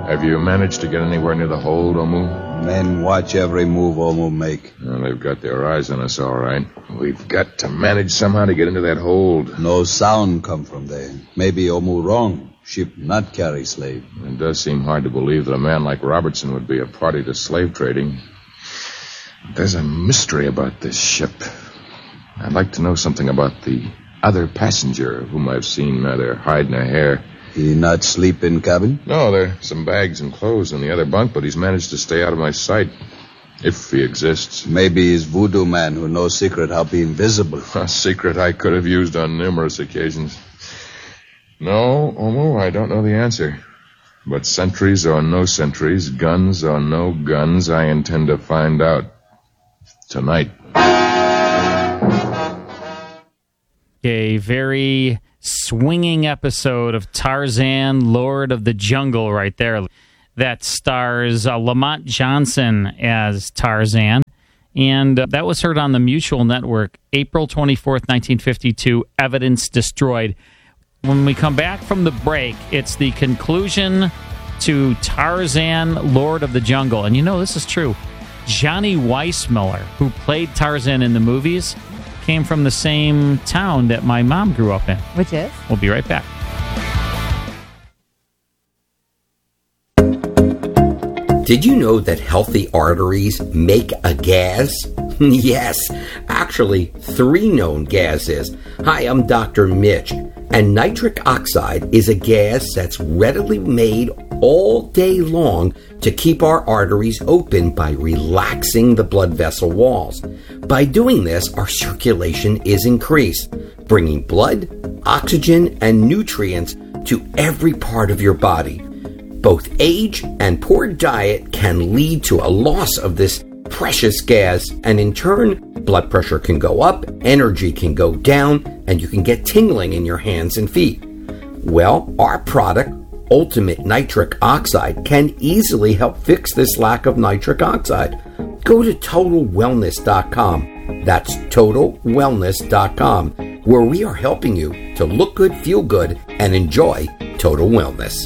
Have you managed to get anywhere near the hold, Omu? Men watch every move Omu make. Well, they've got their eyes on us, all right. We've got to manage somehow to get into that hold. No sound come from there. Maybe Omu wrong. Ship not carry slave. It does seem hard to believe that a man like Robertson would be a party to slave trading. There's a mystery about this ship. I'd like to know something about the other passenger whom I've seen neither hide nor hair. He not sleep in cabin? No, there are some bags and clothes in the other bunk, but he's managed to stay out of my sight. If he exists. Maybe he's voodoo man who knows secret how be invisible. A secret I could have used on numerous occasions. No, Omu, I don't know the answer. But sentries or no sentries, guns or no guns, I intend to find out tonight. A very swinging episode of Tarzan, Lord of the Jungle right there. That stars Lamont Johnson as Tarzan. And that was heard on the Mutual Network, April 24th, 1952, Evidence Destroyed. When we come back from the break, it's the conclusion to Tarzan, Lord of the Jungle. And you know, this is true. Johnny Weissmuller, who played Tarzan in the movies, came from the same town that my mom grew up in. Which is? We'll be right back. Did you know that healthy arteries make a gas? Yes, actually 3 known gases. Hi, I'm Dr. Mitch, and nitric oxide is a gas that's readily made all day long to keep our arteries open by relaxing the blood vessel walls. By doing this, our circulation is increased, bringing blood, oxygen, and nutrients to every part of your body. Both age and poor diet can lead to a loss of this precious gas, and in turn, blood pressure can go up, energy can go down, and you can get tingling in your hands and feet. Well, our product, Ultimate Nitric Oxide, can easily help fix this lack of nitric oxide. Go to TotalWellness.com. That's TotalWellness.com, where we are helping you to look good, feel good, and enjoy total wellness.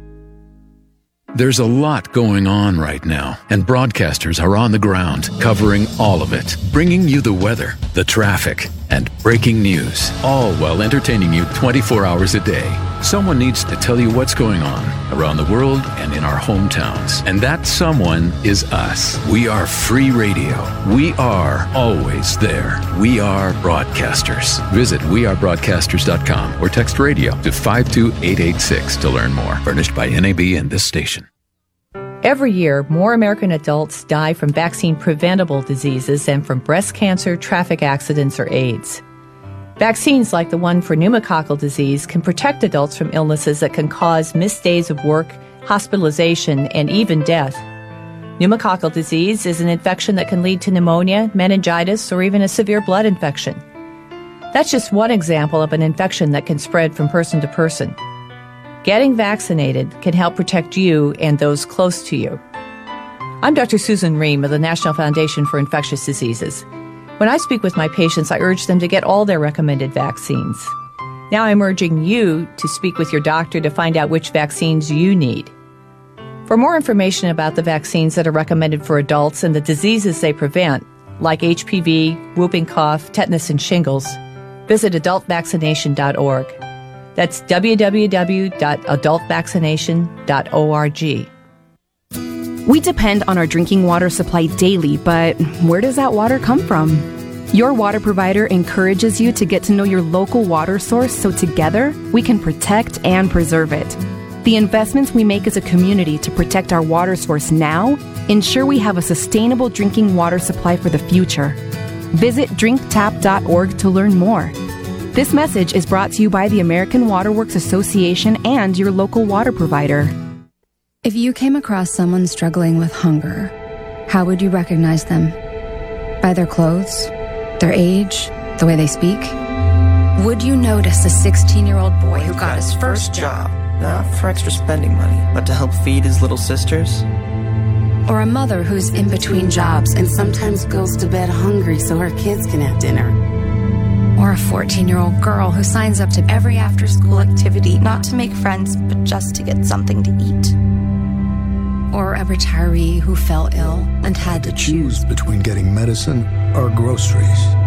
There's a lot going on right now, and broadcasters are on the ground covering all of it, bringing you the weather, the traffic, and breaking news, all while entertaining you 24 hours a day. Someone needs to tell you what's going on around the world and in our hometowns, and that someone is us. We are free radio. We are always there. We are broadcasters. Visit wearebroadcasters.com or text radio to 52886 to learn more. Furnished by NAB and this station. Every year, more American adults die from vaccine-preventable diseases than from breast cancer, traffic accidents, or AIDS. Vaccines like the one for pneumococcal disease can protect adults from illnesses that can cause missed days of work, hospitalization, and even death. Pneumococcal disease is an infection that can lead to pneumonia, meningitis, or even a severe blood infection. That's just one example of an infection that can spread from person to person. Getting vaccinated can help protect you and those close to you. I'm Dr. Susan Ream of the National Foundation for Infectious Diseases. When I speak with my patients, I urge them to get all their recommended vaccines. Now I'm urging you to speak with your doctor to find out which vaccines you need. For more information about the vaccines that are recommended for adults and the diseases they prevent, like HPV, whooping cough, tetanus, and shingles, visit adultvaccination.org. That's www.adultvaccination.org. We depend on our drinking water supply daily, but where does that water come from? Your water provider encourages you to get to know your local water source so together we can protect and preserve it. The investments we make as a community to protect our water source now ensure we have a sustainable drinking water supply for the future. Visit drinktap.org to learn more. This message is brought to you by the American Water Works Association and your local water provider. If you came across someone struggling with hunger, how would you recognize them? By their clothes, their age, the way they speak? Would you notice a 16-year-old boy who got his first job, not for extra spending money, but to help feed his little sisters? Or a mother who's in between jobs and sometimes goes to bed hungry so her kids can have dinner? Or a 14-year-old girl who signs up to every after-school activity, not to make friends, but just to get something to eat? or a retiree who fell ill and had to choose between getting medicine or groceries.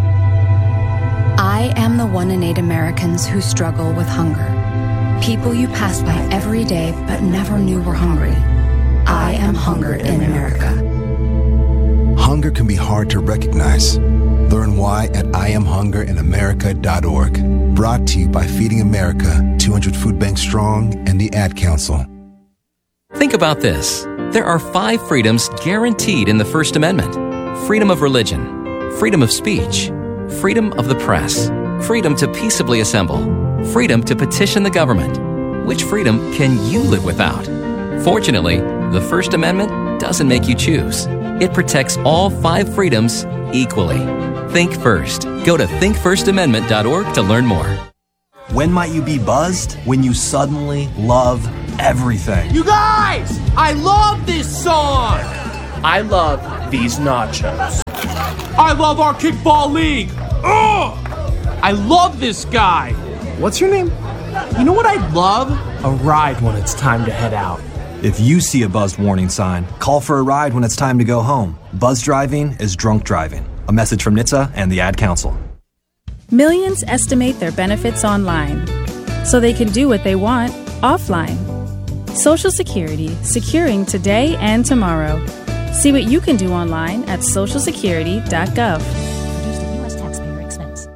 I am the 1 in 8 Americans who struggle with hunger. People you pass by every day but never knew were hungry. I am hunger in America. Hunger can be hard to recognize. Learn why at IamHungerInAmerica.org. Brought to you by Feeding America, 200 Food Banks Strong, and the Ad Council. Think about this. There are 5 freedoms guaranteed in the First Amendment. Freedom of religion, freedom of speech, freedom of the press, freedom to peaceably assemble, freedom to petition the government. Which freedom can you live without? Fortunately, the First Amendment doesn't make you choose. It protects all 5 freedoms equally. Think first. Go to thinkfirstamendment.org to learn more. When might you be buzzed? When you suddenly love everything. You guys! I love this song! I love these nachos. I love our kickball league! Ugh! I love this guy! What's your name? You know what I'd love? A ride when it's time to head out. If you see a buzzed warning sign, call for a ride when it's time to go home. Buzz driving is drunk driving. A message from NHTSA and the Ad Council. Millions estimate their benefits online, so they can do what they want offline. Social Security, securing today and tomorrow. See what you can do online at socialsecurity.gov. Produced at U.S. taxpayer expense.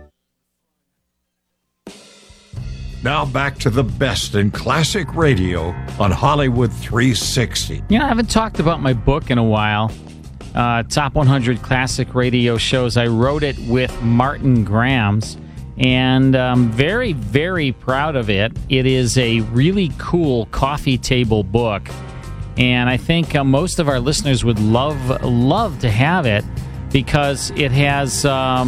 Now back to the best in classic radio on Hollywood 360. I haven't talked about my book in a while. Top 100 Classic Radio Shows. I wrote it with Martin Grams, and I'm very, very proud of it. It is a really cool coffee table book, and I think most of our listeners would love to have it because it has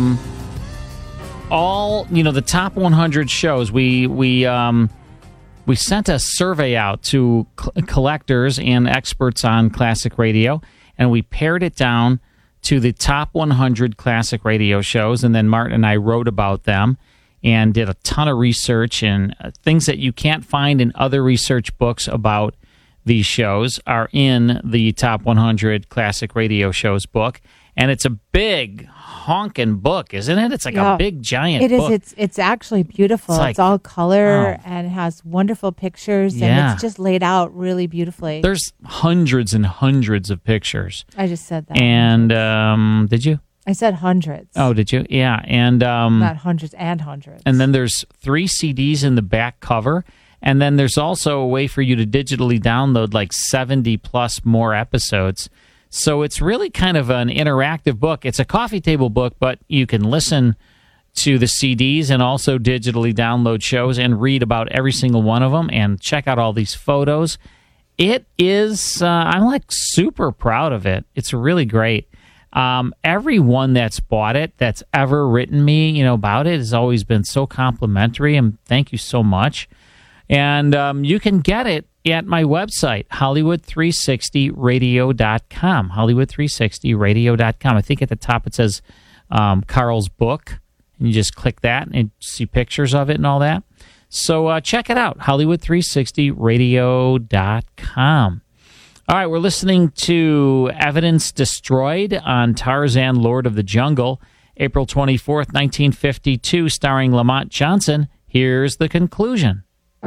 all, the top 100 shows. We sent a survey out to collectors and experts on classic radio, and we pared it down to the top 100 classic radio shows, and then Martin and I wrote about them and did a ton of research, and things that you can't find in other research books about these shows are in the top 100 classic radio shows book. And it's a big honking book, isn't it? It's like a big giant book. It is. It's actually beautiful. It's all color and has wonderful pictures, and it's just laid out really beautifully. There's hundreds and hundreds of pictures. I just said that. And did you? I said hundreds. Oh, did you? Yeah. And not hundreds and hundreds. And then there's 3 CDs in the back cover. And then there's also a way for you to digitally download like 70 plus more episodes. So it's really kind of an interactive book. It's a coffee table book, but you can listen to the CDs and also digitally download shows and read about every single one of them and check out all these photos. It is, I'm like super proud of it. It's really great. Everyone that's bought it, that's ever written me, about it, has always been so complimentary, and thank you so much. And you can get it at my website, Hollywood360radio.com, Hollywood360radio.com. I think at the top it says Carl's book, and you just click that and see pictures of it and all that. So check it out, Hollywood360radio.com. All right, we're listening to Evidence Destroyed on Tarzan, Lord of the Jungle, April 24th, 1952, starring Lamont Johnson. Here's the conclusion.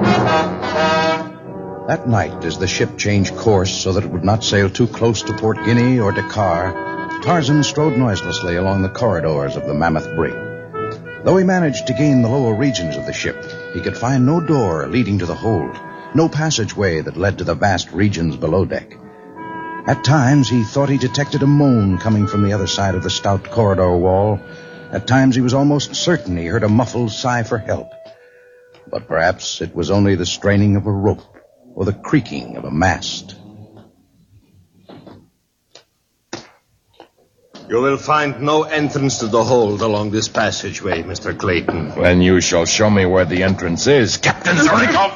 That night, as the ship changed course so that it would not sail too close to Port Guinea or Dakar, Tarzan strode noiselessly along the corridors of the Mammoth Brig. Though he managed to gain the lower regions of the ship, he could find no door leading to the hold, no passageway that led to the vast regions below deck. At times, he thought he detected a moan coming from the other side of the stout corridor wall. At times, he was almost certain he heard a muffled sigh for help. But perhaps it was only the straining of a rope or the creaking of a mast. You will find no entrance to the hold along this passageway, Mr. Clayton. Then you shall show me where the entrance is, Captain Zornico.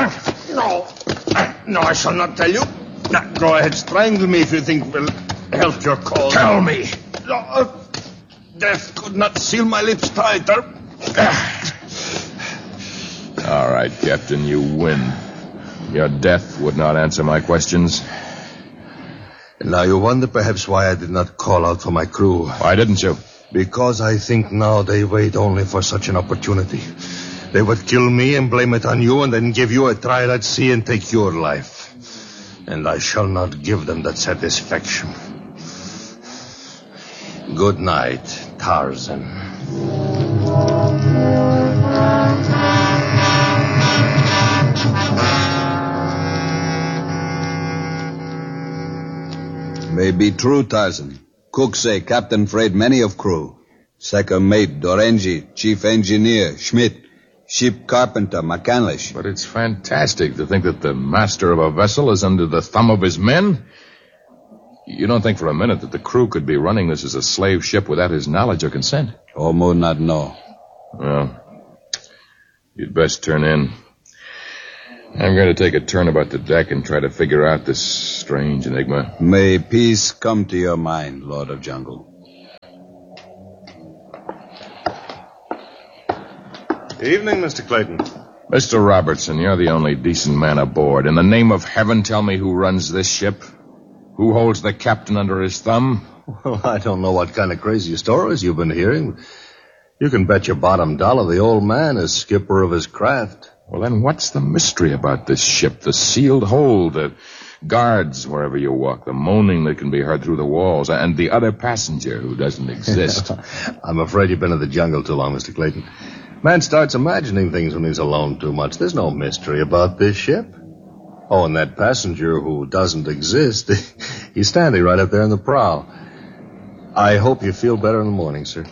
No, I shall not tell you. Go ahead, strangle me if you think will help your cause. Tell me. Death could not seal my lips tighter. All right, Captain, you win. Your death would not answer my questions. And now you wonder perhaps why I did not call out for my crew. Why didn't you? Because I think now they wait only for such an opportunity. They would kill me and blame it on you and then give you a trial at sea and take your life. And I shall not give them that satisfaction. Good night, Tarzan. May be true, Tarzan. Cook say captain afraid many of crew. Second mate, Dorenji, chief engineer, Schmidt, ship carpenter, McCandlish. But it's fantastic to think that the master of a vessel is under the thumb of his men. You don't think for a minute that the crew could be running this as a slave ship without his knowledge or consent? Almost not know. Well, you'd best turn in. I'm going to take a turn about the deck and try to figure out this strange enigma. May peace come to your mind, Lord of Jungle. Evening, Mr. Clayton. Mr. Robertson, you're the only decent man aboard. In the name of heaven, tell me who runs this ship? Who holds the captain under his thumb? Well, I don't know what kind of crazy stories you've been hearing. You can bet your bottom dollar the old man is skipper of his craft. Well, then what's the mystery about this ship? The sealed hold, the guards wherever you walk, the moaning that can be heard through the walls, and the other passenger who doesn't exist. I'm afraid you've been in the jungle too long, Mr. Clayton. Man starts imagining things when he's alone too much. There's no mystery about this ship. Oh, and that passenger who doesn't exist, he's standing right up there in the prow. I hope you feel better in the morning, sir.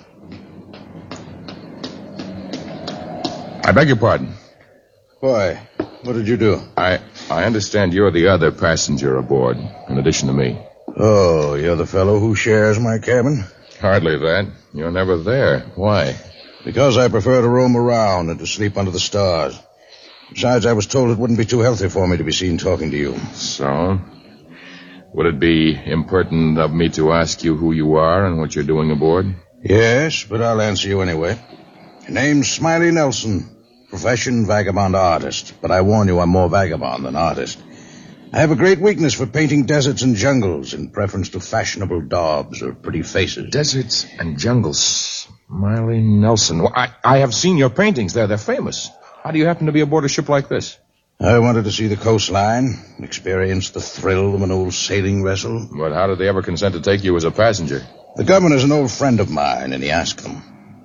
I beg your pardon. Why? What did you do? I understand you're the other passenger aboard, in addition to me. Oh, you're the fellow who shares my cabin? Hardly that. You're never there. Why? Because I prefer to roam around and to sleep under the stars. Besides, I was told it wouldn't be too healthy for me to be seen talking to you. So? Would it be impertinent of me to ask you who you are and what you're doing aboard? Yes, but I'll answer you anyway. Your name's Smiley Nelson. Profession, vagabond artist. But I warn you, I'm more vagabond than artist. I have a great weakness for painting deserts and jungles in preference to fashionable daubs or pretty faces. Deserts and jungles. Smiley Nelson. Well, I have seen your paintings there. They're famous. How do you happen to be aboard a ship like this? I wanted to see the coastline, experience the thrill of an old sailing vessel. But how did they ever consent to take you as a passenger? The governor's an old friend of mine, and he asked them.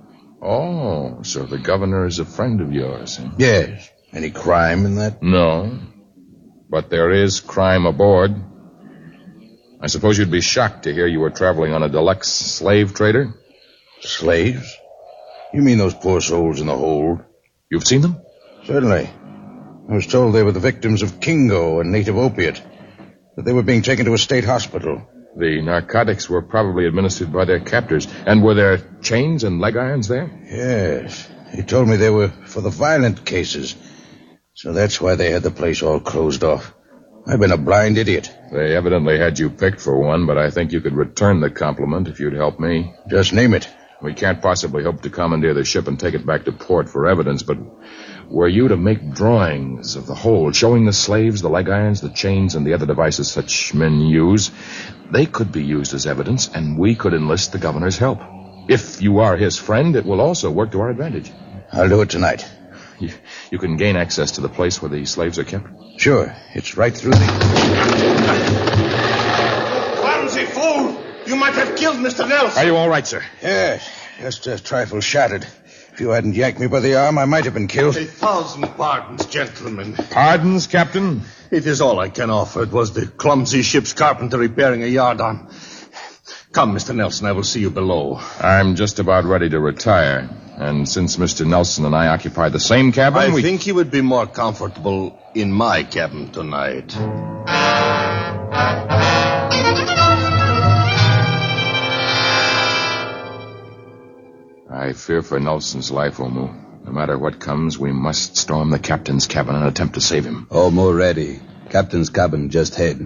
Oh, so the governor is a friend of yours, huh? Yes. Any crime in that? No. But there is crime aboard. I suppose you'd be shocked to hear you were traveling on a deluxe slave trader? Slaves? You mean those poor souls in the hold? You've seen them? Certainly. I was told they were the victims of Kingo, a native opiate. That they were being taken to a state hospital. The narcotics were probably administered by their captors. And were there chains and leg irons there? Yes. He told me they were for the violent cases. So that's why they had the place all closed off. I've been a blind idiot. They evidently had you picked for one, but I think you could return the compliment if you'd help me. Just name it. We can't possibly hope to commandeer the ship and take it back to port for evidence, but were you to make drawings of the hold, showing the slaves, the leg irons, the chains, and the other devices such men use, they could be used as evidence, and we could enlist the governor's help. If you are his friend, it will also work to our advantage. I'll do it tonight. You can gain access to the place where the slaves are kept? Sure. It's right through the... Clumsy fool! You might have killed Mr. Nelson. Are you all right, sir? Yes. Just a trifle shattered. If you hadn't yanked me by the arm, I might have been killed. 1,000 pardons, gentlemen. Pardons, Captain? It is all I can offer. It was the clumsy ship's carpenter repairing a yardarm. Come, Mr. Nelson, I will see you below. I'm just about ready to retire. And since Mr. Nelson and I occupy the same cabin, I think you would be more comfortable in my cabin tonight. I fear for Nelson's life, Omu. No matter what comes, we must storm the captain's cabin and attempt to save him. Omu ready. Captain's cabin just ahead.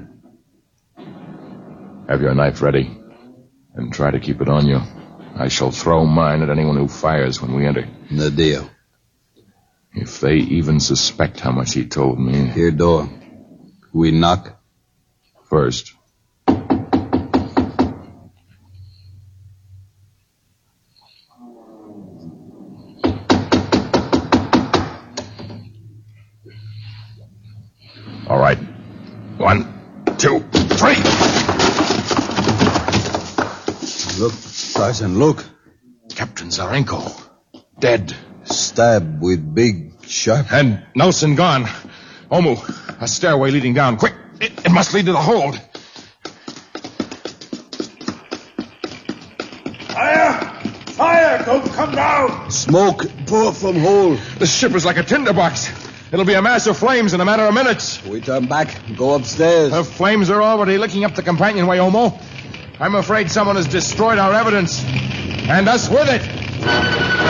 Have your knife ready. And try to keep it on you. I shall throw mine at anyone who fires when we enter. No deal. If they even suspect how much he told me... Here, door. We knock? First. All right. 1, 2, 3. Look, Tarzan, look. Captain Zarenko. Dead. Stabbed with big, sharp... And Nelson gone. Omu, a stairway leading down. Quick! It must lead to the hold. Fire! Fire! Don't come down! Smoke pour from hole. The ship is like a tinderbox. It'll be a mass of flames in a matter of minutes. We turn back, go upstairs. The flames are already licking up the companionway, Omo. I'm afraid someone has destroyed our evidence. And us with it.